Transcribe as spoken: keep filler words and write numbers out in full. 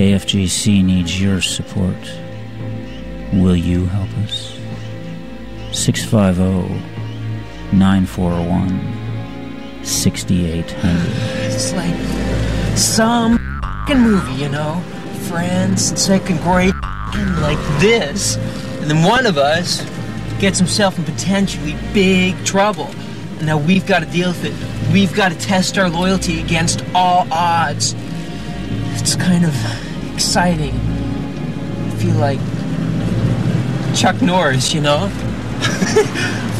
K F G C needs your support. Will you help us? six five zero, nine four one, six eight zero zero. It's like some f***ing movie, you know? Friends in second grade like this. And then one of us gets himself in potentially big trouble. And now we've got to deal with it. We've got to test our loyalty against all odds. It's kind of exciting. I feel like Chuck Norris, you know?